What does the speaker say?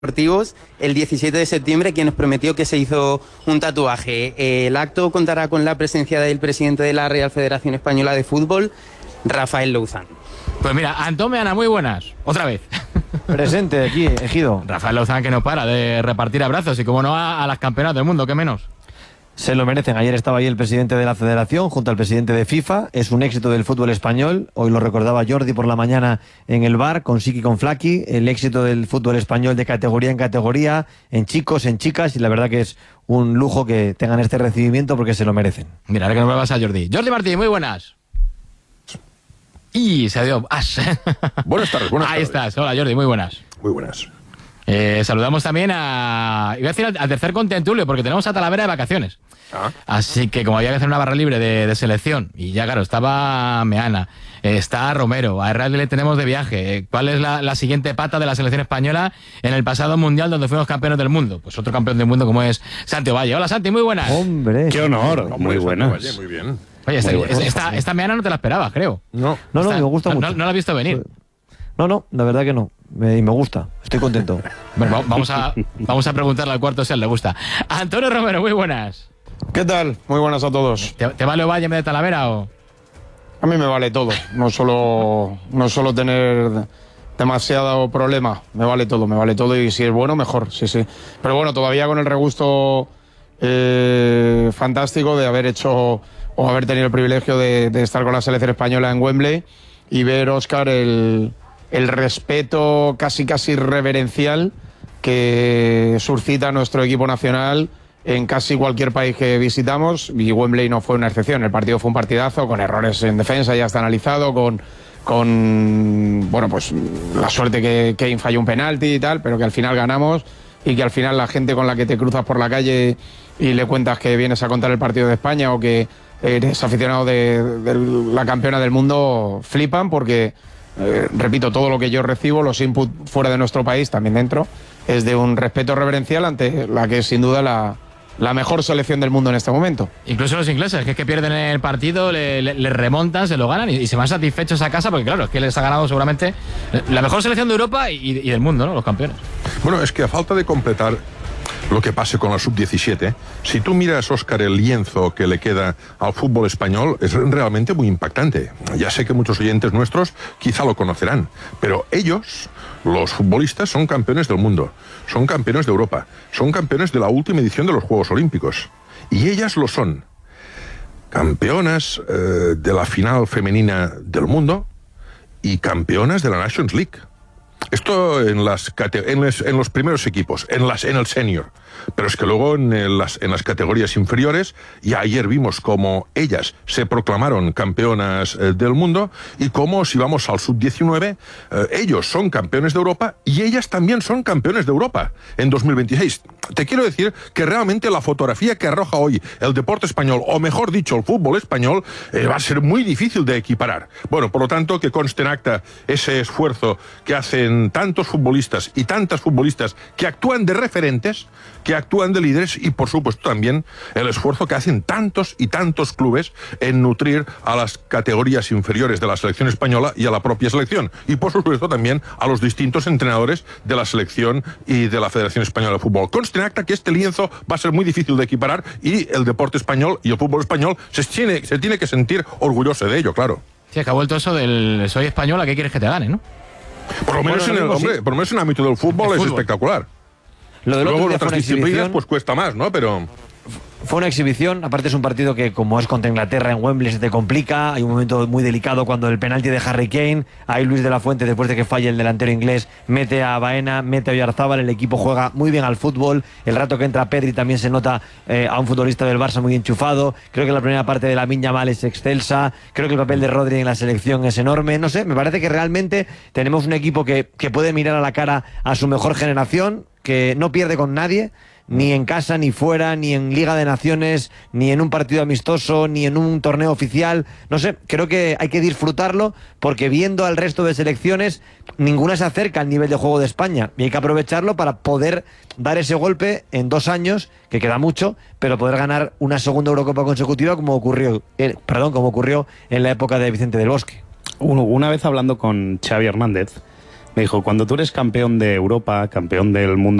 deportivos el 17 de septiembre, quien nos prometió que se hizo un tatuaje. El acto contará con la presencia del presidente de la Real Federación Española de Fútbol, Rafael Louzán. Pues mira, Antón Meana, muy buenas. Otra vez. Presente aquí, Ejido. Rafael Louzán, que no para de repartir abrazos y como no a las campeonas del mundo, ¿qué menos? Se lo merecen. Ayer estaba ahí el presidente de la Federación junto al presidente de FIFA. Es un éxito del fútbol español. Hoy lo recordaba Jordi por la mañana en el bar con Siki y con Flaki. El éxito del fútbol español de categoría en categoría, en chicos, en chicas. Y la verdad que es un lujo que tengan este recibimiento porque se lo merecen. Mira, ahora que no me vas a Jordi. Jordi Martín, muy buenas. Y se dio... Buenas tardes, buenas tardes. Ahí estás. Hola, Jordi, muy buenas. Muy buenas. Saludamos también iba a decir al tercer contentulio, porque tenemos a Talavera de vacaciones. Así que como había que hacer una barra libre de selección, y ya claro, estaba Meana, está Romero, a Herrera le tenemos de viaje. ¿Cuál es la siguiente pata de la selección española en el pasado mundial donde fuimos campeones del mundo? Pues otro campeón del mundo como es Santi Ovalle. Hola Santi, muy buenas. Hombre, qué honor. Muy buenas. Ovalle, muy bien. Oye, esta Meana no te la esperabas, creo. No, me gusta mucho. No la has visto venir. No, la verdad que no. Y me gusta, estoy contento. Bueno, vamos a preguntarle al cuarto si a él le gusta. Antonio Romero, muy buenas. ¿Qué tal? Muy buenas a todos. ¿Te vale Ovalle en vez de Talavera o...? A mí me vale todo, no solo tener demasiado problema, me vale todo y si es bueno, mejor, sí. Pero bueno, todavía con el regusto fantástico de haber hecho o haber tenido el privilegio de estar con la selección española en Wembley y ver, Óscar, el respeto casi reverencial que suscita nuestro equipo nacional en casi cualquier país que visitamos, y Wembley no fue una excepción. El partido fue un partidazo, con errores en defensa, ya está analizado, con bueno, pues la suerte que Kane falló un penalti y tal, pero que al final ganamos, y que al final la gente con la que te cruzas por la calle y le cuentas que vienes a contar el partido de España o que eres aficionado de la campeona del mundo, flipan porque... repito, todo lo que yo recibo, los inputs fuera de nuestro país, también dentro, es de un respeto reverencial ante la que es sin duda la mejor selección del mundo en este momento. Incluso los ingleses, que es que pierden el partido, le remontan, se lo ganan y se van satisfechos a casa, porque claro, es que les ha ganado seguramente la mejor selección de Europa y del mundo, ¿no? Los campeones. Bueno, es que a falta de completar lo que pase con la sub-17, si tú miras, Óscar, el lienzo que le queda al fútbol español, es realmente muy impactante. Ya sé que muchos oyentes nuestros quizá lo conocerán, pero ellos, los futbolistas, son campeones del mundo, son campeones de Europa, son campeones de la última edición de los Juegos Olímpicos. Y ellas lo son. Campeonas de la final femenina del mundo y campeonas de la Nations League. Esto en los primeros equipos, en el senior. Pero es que luego en las categorías inferiores, y ayer vimos cómo ellas se proclamaron campeonas del mundo, y cómo, si vamos al sub-19, ellos son campeones de Europa y ellas también son campeones de Europa en 2026. Te quiero decir que realmente la fotografía que arroja hoy el deporte español, o mejor dicho, el fútbol español, va a ser muy difícil de equiparar. Bueno, por lo tanto, que conste en acta ese esfuerzo que hacen tantos futbolistas y tantas futbolistas que actúan de referentes, que actúan de líderes, y por supuesto también el esfuerzo que hacen tantos y tantos clubes en nutrir a las categorías inferiores de la selección española y a la propia selección, y por supuesto también a los distintos entrenadores de la selección y de la Federación Española de Fútbol. Conste en acta que este lienzo va a ser muy difícil de equiparar, y el deporte español y el fútbol español se tiene que sentir orgulloso de ello, claro. Sí, es que ha vuelto eso del soy español, ¿a qué quieres que te gane, no? Por lo menos, por lo menos en el ámbito del fútbol es espectacular. Lo del Luego otro en otras disciplinas pues cuesta más, ¿no? Pero... Fue una exhibición, aparte es un partido que, como es contra Inglaterra en Wembley, se te complica. Hay un momento muy delicado cuando el penalti de Harry Kane, ahí Luis de la Fuente, después de que falle el delantero inglés, mete a Baena, mete a Oyarzábal, el equipo juega muy bien al fútbol. El rato que entra Pedri también se nota a un futbolista del Barça muy enchufado. Creo que la primera parte de Lamine Yamal es excelsa. Creo que el papel de Rodri en la selección es enorme. No sé, me parece que realmente tenemos un equipo que puede mirar a la cara a su mejor generación, que no pierde con nadie, ni en casa, ni fuera, ni en Liga de Naciones, ni en un partido amistoso, ni en un torneo oficial. No sé, creo que hay que disfrutarlo, porque viendo al resto de selecciones, ninguna se acerca al nivel de juego de España, y hay que aprovecharlo para poder dar ese golpe en 2 años, que queda mucho, pero poder ganar una segunda Eurocopa consecutiva como ocurrió en la época de Vicente del Bosque. Una vez hablando con Xavi Hernández, Me dijo, cuando tú eres campeón de Europa, campeón del mundo